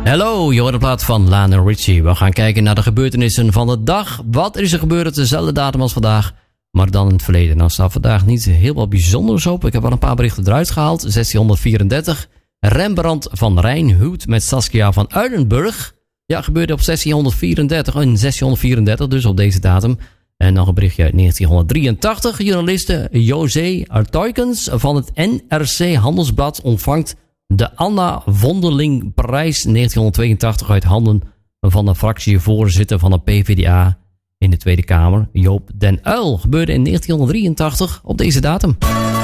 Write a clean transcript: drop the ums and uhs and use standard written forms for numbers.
Hallo, je hoort de plaat van Lionel Richie. We gaan kijken naar de gebeurtenissen van de dag. Wat is er gebeurd op dezelfde datum als vandaag, maar dan in het verleden? Nou staat vandaag niet heel wat bijzonders op. Ik heb wel een paar berichten eruit gehaald. 1634. Rembrandt van Rijn huwt met Saskia van Uilenburg. Ja, gebeurde op 1634, dus op deze datum. En nog een berichtje uit 1983. Journaliste José Artoikens van het NRC Handelsblad ontvangt de Anna Vondeling Prijs 1982 uit handen van de fractievoorzitter van de PvdA in de Tweede Kamer, Joop den Uyl. Gebeurde in 1983 op deze datum.